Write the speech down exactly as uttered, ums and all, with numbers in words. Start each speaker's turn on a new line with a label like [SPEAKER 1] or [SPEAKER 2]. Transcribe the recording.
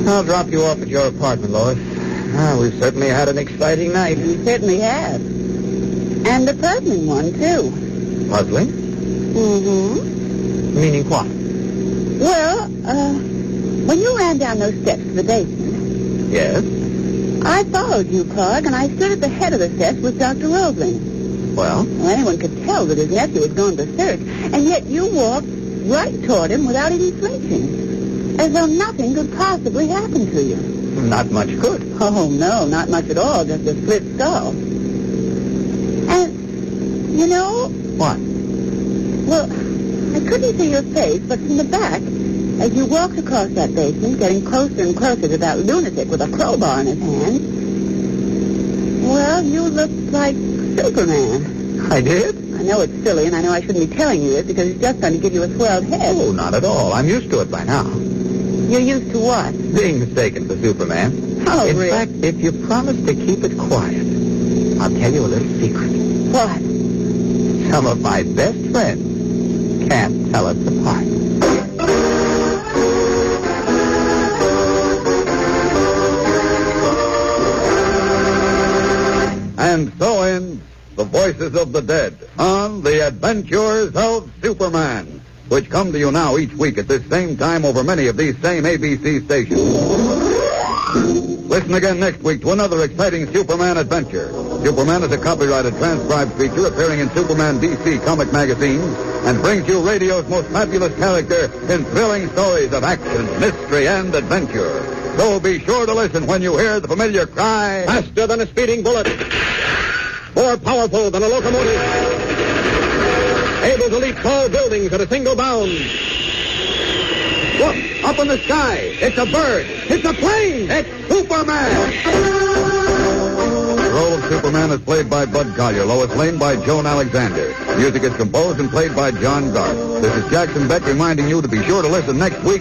[SPEAKER 1] I'll drop you off at your apartment, Lois. Ah, we've certainly had an exciting night.
[SPEAKER 2] We certainly have. And a puzzling one, too.
[SPEAKER 1] Puzzling?
[SPEAKER 2] Mm-hmm.
[SPEAKER 1] Meaning what?
[SPEAKER 2] Well, uh, when you ran down those steps to the basement...
[SPEAKER 1] Yes?
[SPEAKER 2] I followed you, Clark, and I stood at the head of the steps with Doctor Roebling.
[SPEAKER 1] Well?
[SPEAKER 2] Well, anyone could tell that his nephew was going berserk, and yet you walked right toward him without even flinching, as though nothing could possibly happen to you.
[SPEAKER 1] Not much good.
[SPEAKER 2] Oh, no, not much at all, just a split skull. And, you know...
[SPEAKER 1] What?
[SPEAKER 2] Well, I couldn't see your face, but from the back, as you walked across that basement, getting closer and closer to that lunatic with a crowbar in his hand, well, you looked like Superman.
[SPEAKER 1] I did?
[SPEAKER 2] I know it's silly, and I know I shouldn't be telling you this because it's just going to give you a swelled head.
[SPEAKER 1] Oh, not at all. I'm used to it by now.
[SPEAKER 2] You're used to what?
[SPEAKER 1] Being mistaken for Superman.
[SPEAKER 2] Oh,
[SPEAKER 1] In
[SPEAKER 2] really?
[SPEAKER 1] fact, if you promise to keep it quiet, I'll tell you a little secret.
[SPEAKER 2] What?
[SPEAKER 1] Some of my best friends can't tell us apart.
[SPEAKER 3] And so ends The Voices of the Dead on The Adventures of Superman, which come to you now each week at this same time over many of these same A B C stations. Listen again next week to another exciting Superman adventure. Superman is a copyrighted transcribed feature appearing in Superman D C comic magazines and brings you radio's most fabulous character in thrilling stories of action, mystery, and adventure. So be sure to listen when you hear the familiar cry...
[SPEAKER 4] Faster than a speeding bullet. More powerful than a locomotive. Able to leap tall buildings at a single bound. Look, up in the sky. It's a bird. It's a plane. It's Superman.
[SPEAKER 3] The role of Superman is played by Bud Collyer, Lois Lane by Joan Alexander. Music is composed and played by John Garth. This is Jackson Beck reminding you to be sure to listen next week